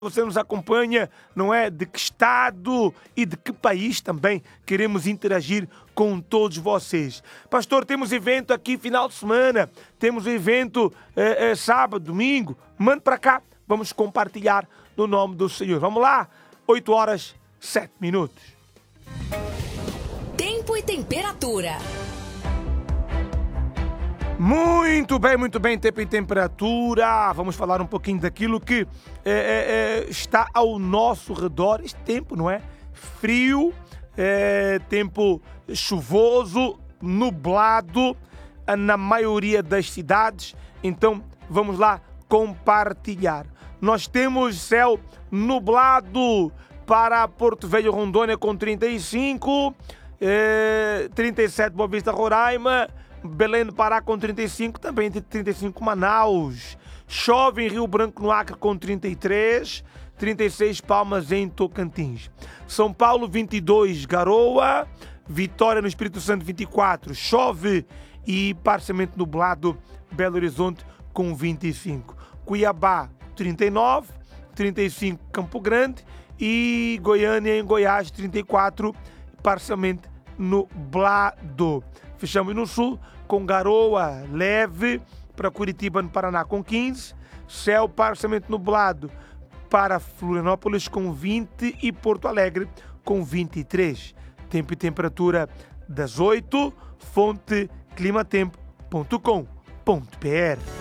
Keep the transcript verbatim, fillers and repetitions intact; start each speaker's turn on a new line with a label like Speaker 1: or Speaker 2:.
Speaker 1: Você nos acompanha, não é? De que estado e de que país também queremos interagir com todos vocês. Pastor, temos evento aqui final de semana, temos evento é, é, sábado, domingo. Mande para cá, vamos compartilhar no nome do Senhor. Vamos lá, oito horas, sete minutos.
Speaker 2: Tempo e temperatura.
Speaker 1: Muito bem, muito bem, tempo e temperatura. Vamos falar um pouquinho daquilo que é, é, está ao nosso redor. Este tempo, não é? Frio, é, tempo chuvoso, nublado na maioria das cidades. Então, vamos lá compartilhar. Nós temos céu nublado para Porto Velho, Rondônia com trinta e cinco, é, trinta e sete Boa Vista, Roraima, Belém do Pará com trinta e cinco, também trinta e cinco Manaus. Chove em Rio Branco, no Acre, com trinta e três, trinta e seis Palmas em Tocantins. São Paulo, vinte e dois, Garoa. Vitória, no Espírito Santo, vinte e quatro, chove e parcialmente nublado, Belo Horizonte com vinte e cinco. Cuiabá, trinta e nove, trinta e cinco Campo Grande e Goiânia em Goiás, trinta e quatro, parcialmente nublado. Fechamos no sul com garoa leve para Curitiba, no Paraná, com quinze. Céu parcialmente nublado para Florianópolis, com vinte. E Porto Alegre, com vinte e três. Tempo e temperatura das oito. Fonte climatempo ponto com ponto br.